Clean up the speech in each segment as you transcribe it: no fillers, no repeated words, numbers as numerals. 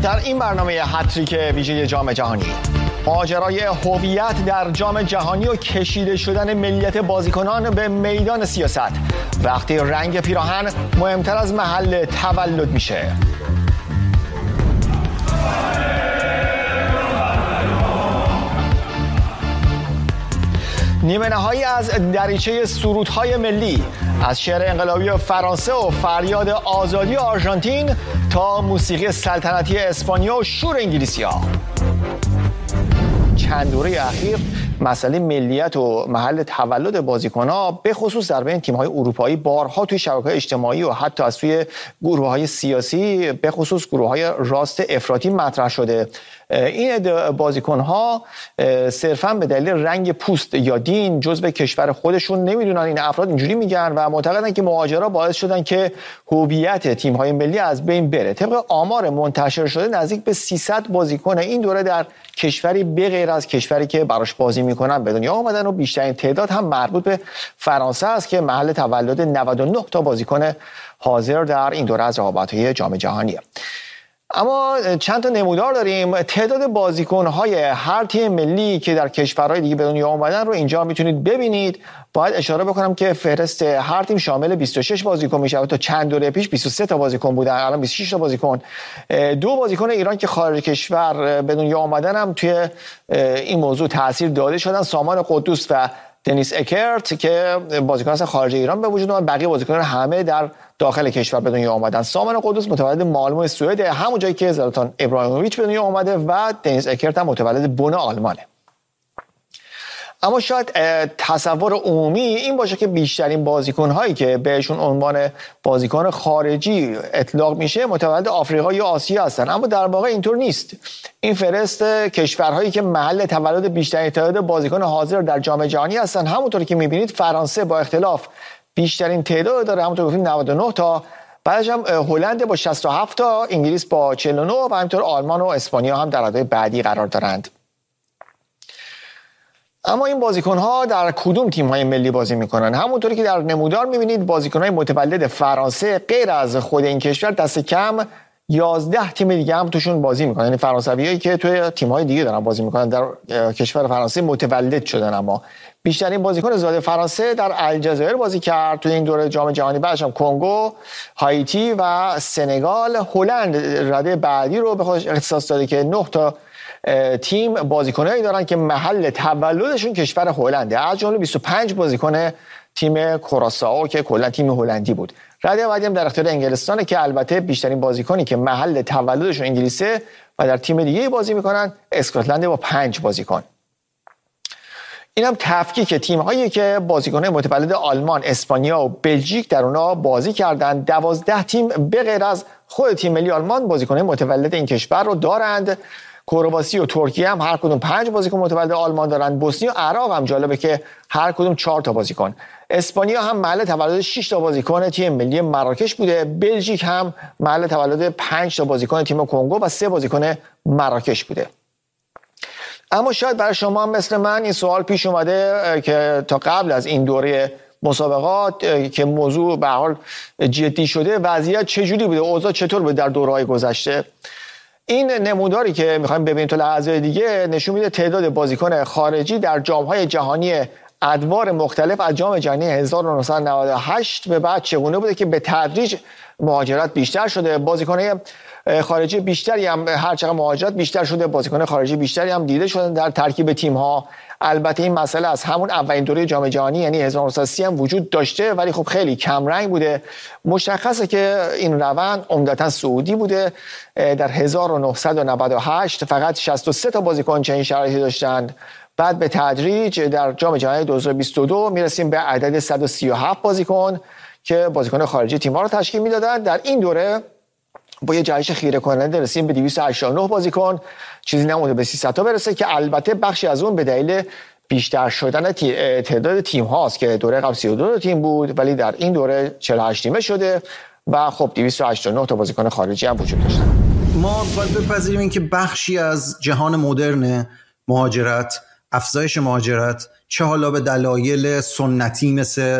در این برنامه هتریک ویژه جام جهانی، ماجرای هویت در جام جهانی و کشیده شدن ملیت بازیکنان به میدان سیاست وقتی رنگ پیراهن مهمتر از محل تولد میشه. نیمه نهایی از دریچه سرودهای ملی، از شعر انقلابی فرانسه و فریاد آزادی آرژانتین تا موسیقی سلطنتی اسپانیا و شور انگلیسی‌ها. چند دوره اخیر مسئله ملیت و محل تولد بازیکن‌ها به خصوص در بین تیم‌های اروپایی بارها توی شبکه‌های اجتماعی و حتی از توی گروه‌های سیاسی به خصوص گروه‌های راست افراطی مطرح شده. این بازیکن‌ها صرفاً به دلیل رنگ پوست یا دین جزو کشور خودشون نمیدونن. این افراد اینجوری میگن و معتقدن که مهاجرا باعث شدن که هویت تیم‌های ملی از بین بره. طبق آمار منتشر شده نزدیک به 300 بازیکن این دوره در کشوری به غیر از کشوری که براش بازی میکنن به دنیا آمدن و بیشترین تعداد هم مربوط به فرانسه است که محل تولد 99 تا بازیکن حاضر در این دوره از رقابت‌های جام جهانیه. اما چند تا نمودار داریم. تعداد بازیکن‌های هر تیم ملی که در کشورهای دیگه به دنیا آمدن رو اینجا میتونید ببینید. باید اشاره بکنم که فهرست هر تیم شامل 26 بازیکن میشه. تا چند دوره پیش 23 تا بازیکن بودن، الان 26 تا بازیکن. 2 بازیکن ایران که خارج کشور به دنیا آمدن هم توی این موضوع تاثیر داده شدن، سامان قدوس و دنیس اکرت که بازیکن هستن خارج ایران به وجود اومدن. بقیه بازیکنان همه در داخل کشور به دنیا آمدن. سامان قدوس متولد مالمو سوئد، همون جایی که زلاتان ابراهیموویچ به دنیا آمده، و دنیس اکرت هم متولد بن آلمانه. اما شاید تصور عمومی این باشه که بیشترین بازیکن‌هایی که بهشون عنوان بازیکن خارجی اطلاق میشه متولد آفریقا یا آسیا هستن، اما در واقع اینطور نیست. این فهرست کشورهایی که محل تولد بیشترین تعداد بازیکن حاضر در جام جهانی هستن. همونطور که میبینید فرانسه با اختلاف بیشترین تعداد داره، همونطور گفتیم 99 تا، بعدش هم هلند با 67 تا، انگلیس با 49 و همینطور آلمان و اسپانیا هم در رده بعدی قرار دارند. اما این بازیکن‌ها در کدوم تیم‌های ملی بازی می‌کنن؟ همونطوری که در نمودار می‌بینید بازیکن‌های متولد فرانسه غیر از خود این کشور دست کم 11 تیم دیگه هم توشون بازی می‌کنن. یعنی فرانسویایی که توی تیم‌های دیگه دارن بازی می‌کنن در کشور فرانسه متولد شدن. اما بیشترین بازیکن زاده فرانسه در الجزایر بازی کرد توی این دوره جام جهانی. بعدش هم کنگو، هایتی و سنگال. هلند رده بعدی رو به خودش اختصاص داده که 9 تا تیم بازیکنایی دارن که محل تولدشون کشور هلنده، از جمله 25 بازیکن تیم کراسائو که کلا تیم هلندی بود. رده بعدی هم در اختیار انگلستانه که البته بیشترین بازیکنی که محل تولدشون انگلیسه و در تیم دیگه بازی میکنن اسکاتلند با 5 بازیکن. این هم تفکیک تیم‌هایی که بازیکن‌های متولد آلمان، اسپانیا و بلژیک در اونها بازی کردن. 12 تیم به غیر از خود تیم ملی آلمان بازیکن‌های متولد این کشور رو دارند. کرواسی و ترکیه هم هر کدوم 5 بازیکن متولد آلمان دارن. بوسنی و عراق هم جالبه که هر کدوم 4 تا بازیکن. اسپانیا هم محل تولد 6 تا بازیکن تیم ملی مراکش بوده. بلژیک هم محل تولد 5 تا بازیکن تیم کنگو و 3 بازیکن مراکش بوده. اما شاید برای شما هم مثل من این سوال پیش اومده که تا قبل از این دوره مسابقات که موضوع به هر حال جدی شده، وضعیت چجوری بوده، اوضاع چطور بوده در دوره‌های گذشته. این نموداری که می‌خوایم ببینیم تو لحظه دیگه نشون میده تعداد بازیکن خارجی در جام‌های جهانی ادوار مختلف از جام جهانی 1998 به بعد چگونه بوده که به تدریج مهاجرت بیشتر شده. بازیکن‌های خارجی بیشتری هم هر چقدر مهاجرت بیشتر شده، بازیکن خارجی بیشتری هم دیده شدن در ترکیب تیم‌ها. البته این مسئله از همون اولین دوره جام جهانی یعنی 1930 هم وجود داشته، ولی خب خیلی کم رنگ بوده. مشخصه که این روند عمدتاً سعودی بوده. در 1998 فقط 63 تا بازیکن چنین شرایطی داشتند. بعد به تدریج در جام جهانی 2022 میرسیم به عدد 137 بازیکن که بازیکن خارجی تیم‌ها رو تشکیل میدادن. در این دوره با یه جهش خیره کننده رسیم به 289 بازیکن، چیزی نمونده به 300 تا برسه که البته بخشی از اون به دلیل بیشتر شدن تعداد تیم هاست که دوره قبل 32 تیم بود ولی در این دوره 48 تیمه شده و خب 289 تا بازیکن خارجی هم وجود داشتن. ما باید بپذیریم این که بخشی از جهان مدرن مهاجرت، افزایش مهاجرت، چه حالا به دلایل سنتی مثل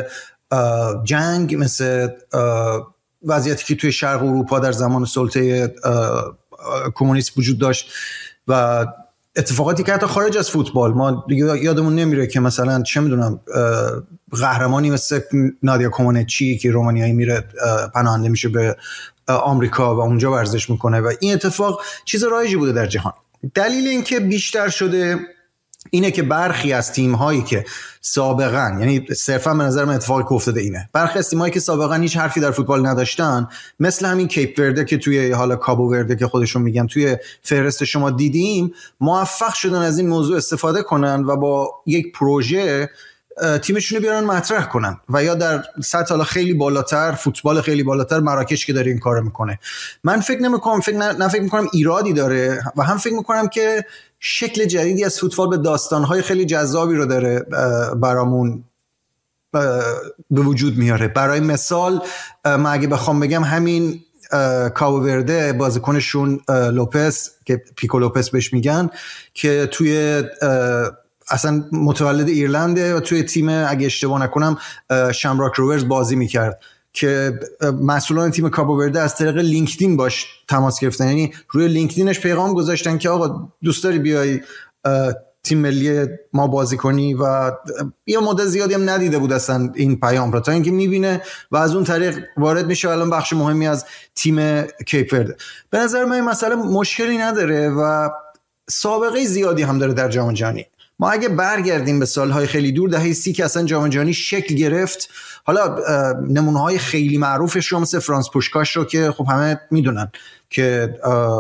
جنگ، مثل وضعیتی که توی شرق اروپا در زمان سلطه کمونیست وجود داشت و اتفاقاتی که حتی خارج از فوتبال ما یادمون نمیره که مثلا چه میدونم قهرمانی مثل نادیا کومانچی که رومانیایی میره پناهنده میشه به آمریکا و اونجا ورزش میکنه و این اتفاق چیز رایجی بوده در جهان. دلیل اینکه بیشتر شده اینه که برخی از تیم‌هایی که سابقاً، یعنی صرفاً به نظر من اتفاقی که افتاده اینه، برخی از تیم‌هایی که سابقاً هیچ حرفی در فوتبال نداشتن، مثل همین کیپ ورده که توی حالا کابو ورده که خودشون میگن توی فهرست شما دیدیم، موفق شدن از این موضوع استفاده کنن و با یک پروژه تیمشون رو بیارن مطرح کنن و یا در سطح حالا خیلی بالاتر، فوتبال خیلی بالاتر، مراکش که داره این کارو میکنه. من فکر میکنم ایرادی داره و هم فکر میکنم که شکل جدیدی از فوتبال به داستانهای خیلی جذابی رو داره برامون به وجود میاره. برای مثال من اگه بخوام بگم همین کابو ورده بازیکنشون لوپس که پیکو لوپس بهش میگن که توی اصلا متولد ایرلنده و توی تیم اگه اشتباه نکنم شمراک روورز بازی میکرد که مسئولان تیم کابو ورده از طریق لینکدین باش تماس گرفتن، یعنی روی لینکدینش پیغام گذاشتن که آقا دوست داری بیای تیم ملی ما بازی کنی و یه مدت زیادی هم ندیده بود اصلا این پیام را تا اینکه میبینه و از اون طریق وارد میشه. الان بخش مهمی از تیم کیپ ورده. به نظر من این مسئله مشکلی نداره و سابقه زیادی هم داره در جام جهانی. ما اگه برگردیم به سالهای خیلی دور، دهه 30 که اصلا جام جهانی شکل گرفت، حالا نمونه‌های خیلی معروفش رو مثل فرانس پوشکاش رو که خب همه میدونن که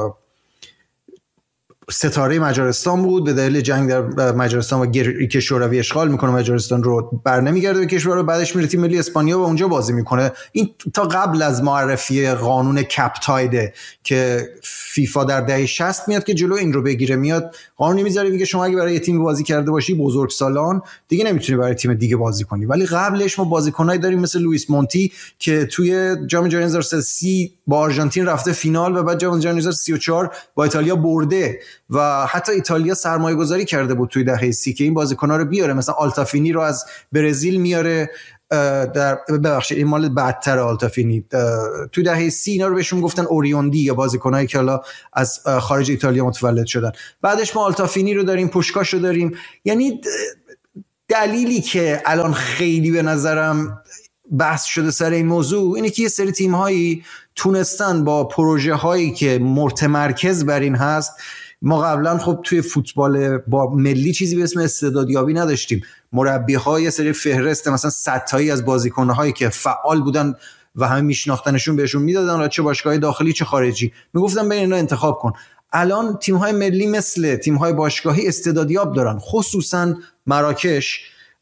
ستاره مجارستان بود، به دلیل جنگ در مجارستان و که شوروی اشغال میکنه مجارستان رو، برنمیگرده به کشور رو، بعدش میره تیم ملی اسپانیا و اونجا بازی میکنه. این تا قبل از معرفی قانون کپتایده که فیفا در دهه 60 میاد که جلو این رو بگیره، میاد قانونی میذاره میگه شما اگه برای تیم بازی کرده باشی بزرگسالان دیگه نمیتونی برای تیم دیگه بازی کنی. ولی قبلش ما بازیکنایی داریم مثل لوئیس مونتی که توی جام جهانی 2030 با آرژانتین رفته فینال و بعد جام جهانی 2034 با ایتالیا برده و حتی ایتالیا سرمایه گذاری کرده بود توی دهه 30 که این بازیکن‌ها رو بیاره. مثلا آلتافینی رو از برزیل میاره، در ببخشید این مال بعدتر آلتافینی، توی دهه 30 اینا رو بهشون گفتن اوریوندی یا بازیکنایی که حالا از خارج ایتالیا متولد شدن. بعدش ما آلتافینی رو داریم، پوشکاش رو داریم. یعنی دلیلی که الان خیلی به نظرم بحث شده سر این موضوع اینه که یه سری تیم‌هایی تونستن با پروژه هایی که متمرکز بر این هست. ما قبلا خب توی فوتبال با ملی چیزی به اسم استعدادیابی نداشتیم. مربی‌های سری فهرست مثلا 100 تایی از بازیکن‌هایی که فعال بودن و همه میشناختنشون بهشون میدادن، چه باشگاه داخلی چه خارجی، میگفتن بین اینا انتخاب کن. الان تیم‌های ملی مثل تیم‌های باشگاهی استعدادیاب دارن، خصوصا مراکش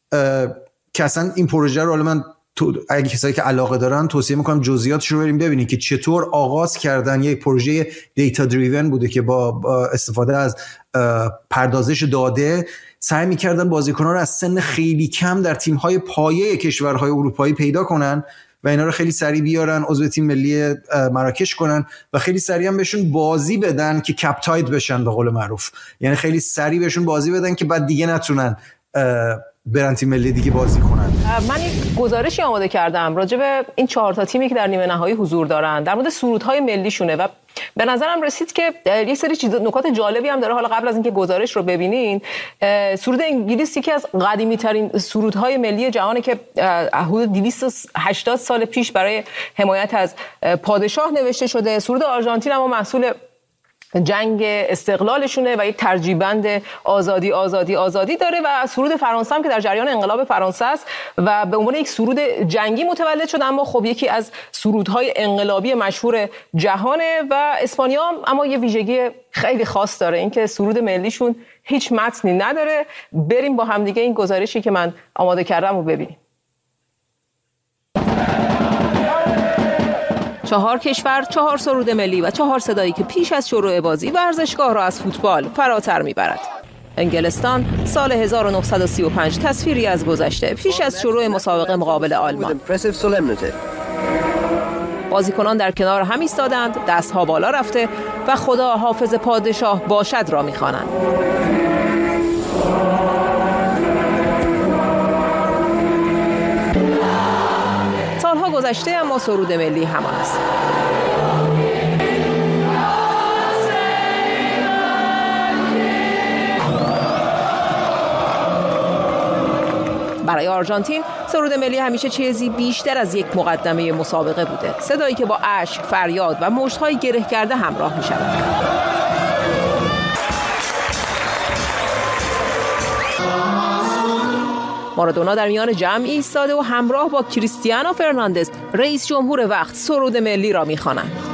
که اصلا این پروژه رو من اگه کسایی که علاقه دارن توصیه میکنم جزئیاتش رو بریم ببینید که چطور آغاز کردن. یک پروژه دیتا دریون بوده که با استفاده از پردازش داده سعی میکردن بازیکنان رو از سن خیلی کم در تیم‌های پایه کشورهای اروپایی پیدا کنن و اینا رو خیلی سریع بیارن عضو تیم ملی مراکش کنن و خیلی سریع هم بهشون بازی بدن که کپتاید بشن به قول معروف، یعنی خیلی سریع بهشون بازی بدن که بعد دیگه نتونن برن تیم ملی دیگه بازی کنن. من یک گزارشی آماده کردم راجع به این 4 تا تیمی که در نیمه نهایی حضور دارن، در مورد سرودهای ملیشونه و به نظرم رسید که یک سری نکات جالبی هم داره. حالا قبل از اینکه گزارش رو ببینین، سرود انگلیسی که از قدیمی ترین سرودهای ملی جهانه که حدود 280 سال پیش برای حمایت از پادشاه نوشته شده. سرود آرژانتین هم محصول جنگ استقلالشونه و یک ترجیبند آزادی آزادی آزادی داره و سرود فرانسه هم که در جریان انقلاب فرانسه است و به عنوان یک سرود جنگی متولد شده، اما خب یکی از سرودهای انقلابی مشهور جهانه. و اسپانیا هم اما یه ویژگی خیلی خاص داره، اینکه سرود ملیشون هیچ متنی نداره. بریم با هم دیگه این گزارشی که من آماده کردم رو ببینیم. 4 کشور، 4 سرود ملی و 4 صدایی که پیش از شروع بازی ورزشگاه را از فوتبال فراتر میبرد. انگلستان سال 1935 تصویری از گذشته پیش از شروع مسابقه مقابل آلمان. بازیکنان در کنار هم ایستادند، دستها بالا رفته و خدا حافظ پادشاه باشد را میخوانند. سالها گذشته اما سرود ملی همان است. برای آرژانتین سرود ملی همیشه چیزی بیشتر از یک مقدمه مسابقه بوده. صدایی که با اشک، فریاد و مشت‌های گره کرده همراه می‌شود. مارادونا در میان جمع ایستاده و همراه با کریستیانو فرناندز رئیس جمهور وقت سرود ملی را می‌خواند.